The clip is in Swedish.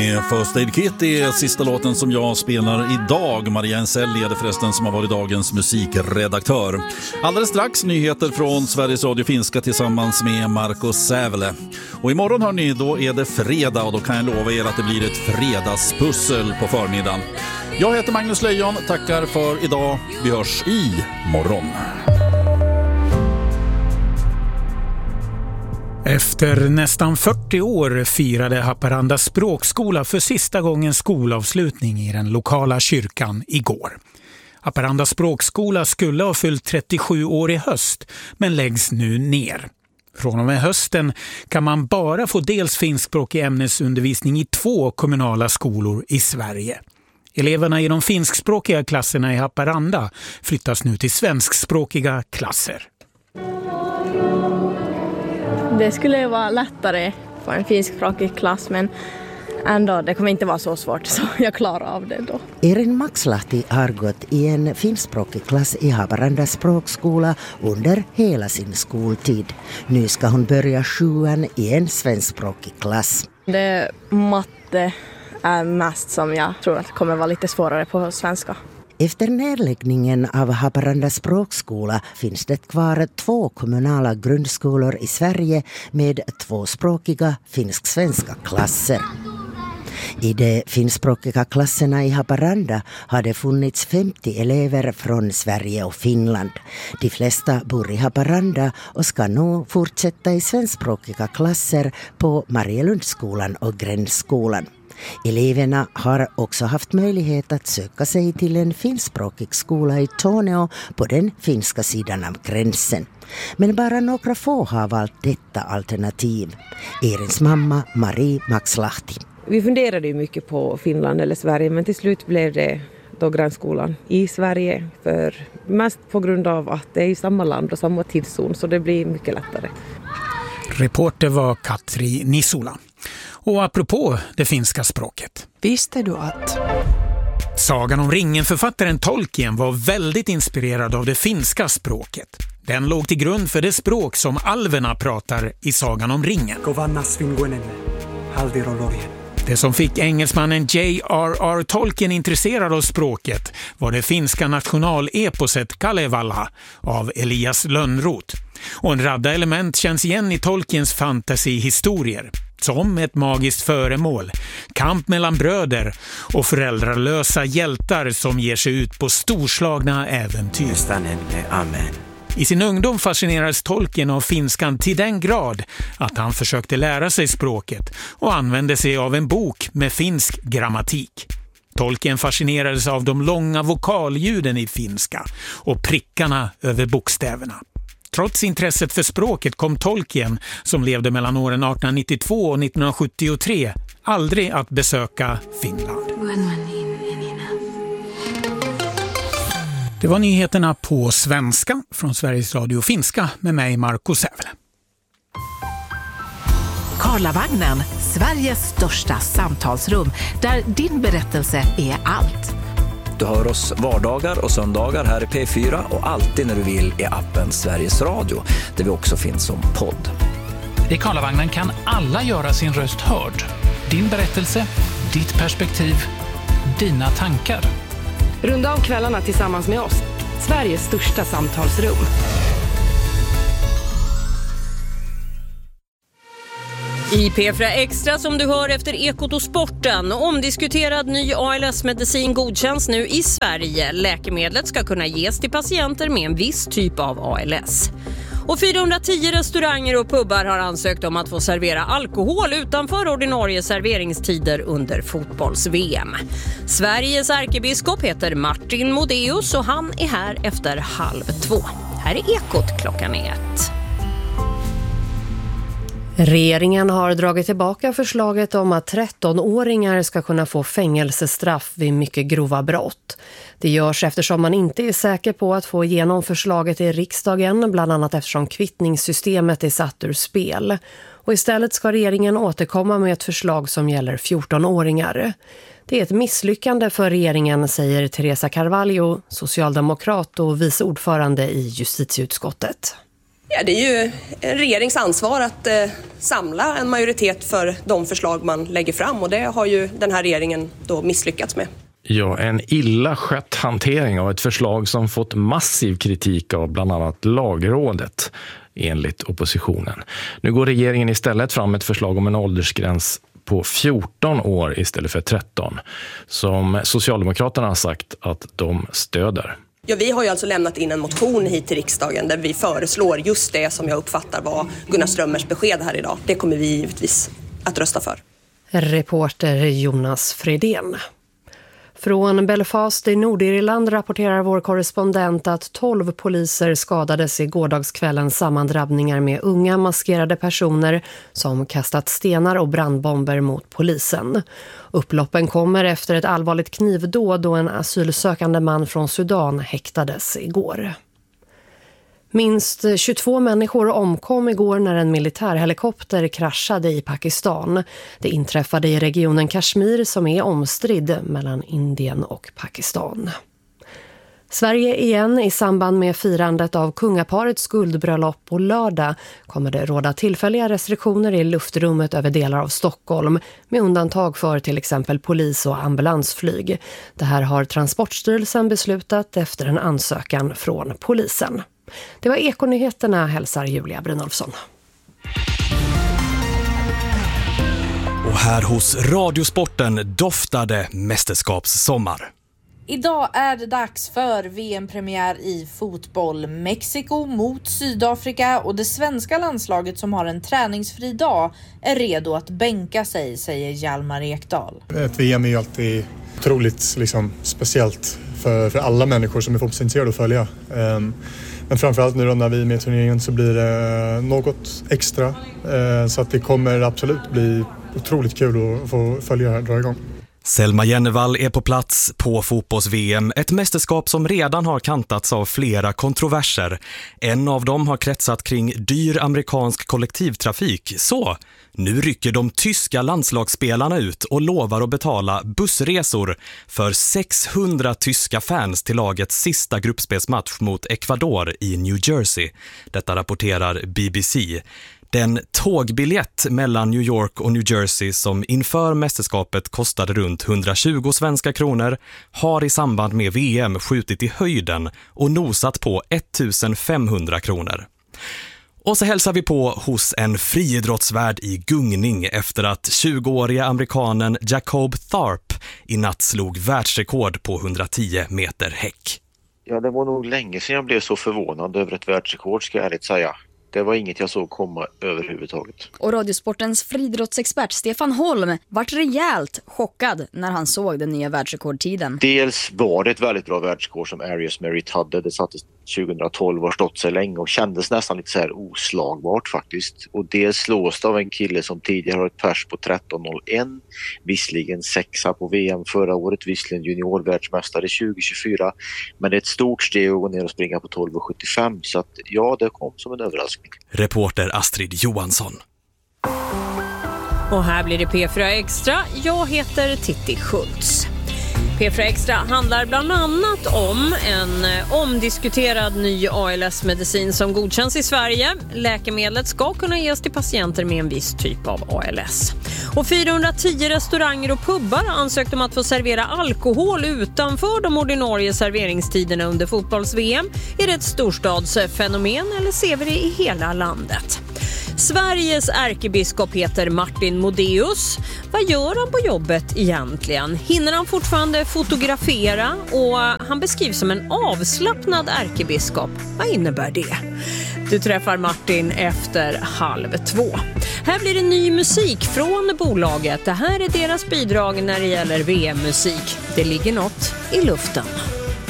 med First Aid Kit. Det är sista låten som jag spelar idag. Maria Enselli är det förresten som har varit dagens musikredaktör. Alldeles strax nyheter från Sveriges Radio Finska tillsammans med Marco Sävele. Och imorgon hörni, då är det fredag och då kan jag lova er att det blir ett fredagspussel på förmiddagen. Jag heter Magnus Lejon, tackar för idag. Vi hörs i morgon. Efter nästan 40 år firade Haparanda språkskola för sista gången skolavslutning i den lokala kyrkan igår. Haparanda språkskola skulle ha fyllt 37 år i höst, men läggs nu ner. Från och med hösten kan man bara få dels finskspråkig ämnesundervisning i 2 kommunala skolor i Sverige. Eleverna i de finskspråkiga klasserna i Haparanda flyttas nu till svenskspråkiga klasser. Det skulle ju vara lättare för en finskspråkig klass, men ändå, det kommer inte vara så svårt, så jag klarar av det då. Erin Maxlahti har gått i en finskspråkig klass i Haparanda språkskola under hela sin skoltid. Nu ska hon börja 7:an i en svenskspråkig klass. Det matte är mest som jag tror att kommer vara lite svårare på svenska. Efter nedläggningen av Haparanda språkskola finns det kvar 2 kommunala grundskolor i Sverige med 2-språkiga finsk-svenska klasser. I de finskspråkiga klasserna i Haparanda har det funnits 50 elever från Sverige och Finland. De flesta bor i Haparanda och ska nog fortsätta i svenskspråkiga klasser på Marielundsskolan och Gränsskolan. Eleverna har också haft möjlighet att söka sig till en finskspråkig skola i Torneå på den finska sidan av gränsen. Men bara några få har valt detta alternativ. Erins mamma Marie Maxlahti. Vi funderade ju mycket på Finland eller Sverige, men till slut blev det då Gränsskolan i Sverige. För mest på grund av att det är i samma land och samma tidszon, så det blir mycket lättare. Reporter var Katri Nisula. Och apropå det finska språket. Visste du att... Sagan om ringen-författaren Tolkien var väldigt inspirerad av det finska språket. Den låg till grund för det språk som alverna pratar i Sagan om ringen. Det som fick engelsmannen J.R.R. Tolkien intresserad av språket var det finska nationaleposet Kalevala av Elias Lönnroth. Och en radda element känns igen i Tolkiens fantasyhistorier. Som ett magiskt föremål, kamp mellan bröder och föräldralösa hjältar som ger sig ut på storslagna äventyr. Amen. I sin ungdom fascinerades Tolkien av finskan till den grad att han försökte lära sig språket och använde sig av en bok med finsk grammatik. Tolkien fascinerades av de långa vokalljuden i finska och prickarna över bokstäverna. Trots intresset för språket kom Tolkien, som levde mellan åren 1892 och 1973, aldrig att besöka Finland. Det var nyheterna på svenska från Sveriges Radio Finska med mig Marco Sävele. Karlavagnen, Sveriges största samtalsrum där din berättelse är allt. Du hör oss vardagar och söndagar här i P4 och alltid när du vill i appen Sveriges Radio, där vi också finns som podd. I Karlavagnen kan alla göra sin röst hörd. Din berättelse, ditt perspektiv, dina tankar. Runda av kvällarna tillsammans med oss. Sveriges största samtalsrum. I P4 Extra som du hör efter Ekot och sporten. Omdiskuterad ny ALS-medicin godkänns nu i Sverige. Läkemedlet ska kunna ges till patienter med en viss typ av ALS. Och 410 restauranger och pubbar har ansökt om att få servera alkohol utanför ordinarie serveringstider under fotbolls-VM. Sveriges ärkebiskop heter Martin Modéus och han är här efter 1:30. Här är Ekot klockan 1. Regeringen har dragit tillbaka förslaget om att 13-åringar ska kunna få fängelsestraff vid mycket grova brott. Det görs eftersom man inte är säker på att få igenom förslaget i riksdagen, bland annat eftersom kvittningssystemet är satt ur spel. Och istället ska regeringen återkomma med ett förslag som gäller 14-åringar. Det är ett misslyckande för regeringen, säger Teresa Carvalho, socialdemokrat och vice ordförande i justitieutskottet. Ja, det är ju en regerings ansvar att samla en majoritet för de förslag man lägger fram, och det har ju den här regeringen då misslyckats med. Ja, en illa skött hantering av ett förslag som fått massiv kritik av bland annat Lagrådet, enligt oppositionen. Nu går regeringen istället fram med ett förslag om en åldersgräns på 14 år istället för 13, som Socialdemokraterna har sagt att de stöder. Ja, vi har ju alltså lämnat in en motion hit till riksdagen där vi föreslår just det som jag uppfattar var Gunnar Strömmers besked här idag. Det kommer vi givetvis att rösta för. Reporter Jonas Fredén. Från Belfast i Nordirland rapporterar vår korrespondent att 12 poliser skadades i gårdagskvällens sammandrabbningar med unga maskerade personer som kastat stenar och brandbomber mot polisen. Upploppen kommer efter ett allvarligt knivdåd då en asylsökande man från Sudan häktades igår. Minst 22 människor omkom igår när en militärhelikopter kraschade i Pakistan. Det inträffade i regionen Kashmir som är omstridd mellan Indien och Pakistan. Sverige igen i samband med firandet av kungaparets guldbröllop på lördag kommer det råda tillfälliga restriktioner i luftrummet över delar av Stockholm med undantag för till exempel polis- och ambulansflyg. Det här har Transportstyrelsen beslutat efter en ansökan från polisen. Det var Ekonyheterna, hälsar Julia Brynolfsson. Och här hos Radiosporten doftade mästerskapssommar. Idag är det dags för VM-premiär i fotboll. Mexiko mot Sydafrika, och det svenska landslaget som har en träningsfri dag är redo att bänka sig, säger Hjalmar Ekdal. Ett VM är ju alltid otroligt speciellt för alla människor som är fotbollsintresserade att följa. Men framförallt nu då när vi är med i turneringen så blir det något extra. Så att det kommer absolut bli otroligt kul att få följa här och dra igång. Selma Jennevall är på plats på fotbolls-VM, ett mästerskap som redan har kantats av flera kontroverser. En av dem har kretsat kring dyr amerikansk kollektivtrafik. Så, nu rycker de tyska landslagsspelarna ut och lovar att betala bussresor för 600 tyska fans till lagets sista gruppspelsmatch mot Ecuador i New Jersey. Detta rapporterar BBC. Den tågbiljett mellan New York och New Jersey som inför mästerskapet kostade runt 120 svenska kronor har i samband med VM skjutit i höjden och nosat på 1500 kronor. Och så hälsar vi på hos en friidrottsvärd i gungning efter att 20-åriga amerikanen Jacob Tharp i natt slog världsrekord på 110 meter häck. Ja, det var nog länge sedan jag blev så förvånad över ett världsrekord, ska jag ärligt säga. Det var inget jag såg komma överhuvudtaget. Och Radiosportens friidrottsexpert Stefan Holm vart rejält chockad när han såg den nya världsrekordtiden. Dels var det ett väldigt bra världsrekord som Arius Merritt hade. Det sattes 2012 och har stått sig länge och kändes nästan lite så här oslagbart faktiskt. Och det slås av en kille som tidigare har ett pers på 13.01. Visserligen sexa på VM förra året, visserligen juniorvärldsmästare 2024. Men det är ett stort steg att gå ner och springa på 12.75. Så att ja, det kom som en överraskning. Reporter Astrid Johansson. Och här blir det P4 Extra. Jag heter Titti Schultz. P4 Extra handlar bland annat om en omdiskuterad ny ALS-medicin som godkänns i Sverige. Läkemedlet ska kunna ges till patienter med en viss typ av ALS. Och 410 restauranger och pubbar ansökt om att få servera alkohol utanför de ordinarie serveringstiderna under fotbolls-VM. Är det ett storstadsfenomen eller ser vi det i hela landet? Sveriges ärkebiskop heter Martin Modéus. Vad gör han på jobbet egentligen? Hinner han fortfarande fotografera? Och han beskrivs som en avslappnad ärkebiskop. Vad innebär det? Du träffar Martin efter 1:30. Här blir det ny musik från bolaget. Det här är deras bidrag när det gäller VM-musik. Det ligger något i luften.